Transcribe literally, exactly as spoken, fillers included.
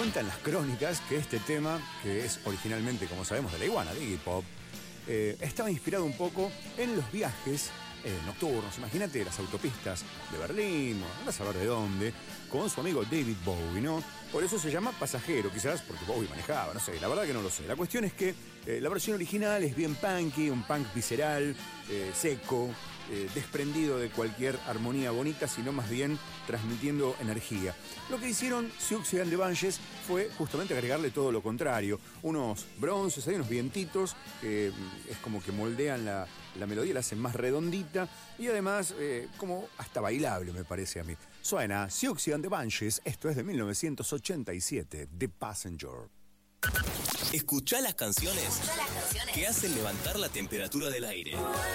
Cuentan las crónicas que este tema, que es originalmente, como sabemos, de la iguana, de Iggy Pop, eh, estaba inspirado un poco en los viajes eh, nocturnos. Imagínate las autopistas de Berlín, o andá a saber de dónde, con su amigo David Bowie, ¿no? Por eso se llama Pasajero, quizás porque Bowie manejaba, no sé, la verdad que no lo sé. La cuestión es que eh, la versión original es bien punky, un punk visceral, eh, seco, eh, desprendido de cualquier armonía bonita, sino más bien transmitiendo energía. Lo que hicieron Siouxsie and the Banshees fue justamente agregarle todo lo contrario. Unos bronces, hay unos vientitos que es como que moldean la, la melodía, la hacen más redondita y además eh, como hasta bailable, me parece a mí. Suena Siouxsie and the Banshees, esto es de mil novecientos ochenta y siete, The Passenger. Escuchá las canciones, Escuchá las canciones que hacen levantar la temperatura del aire.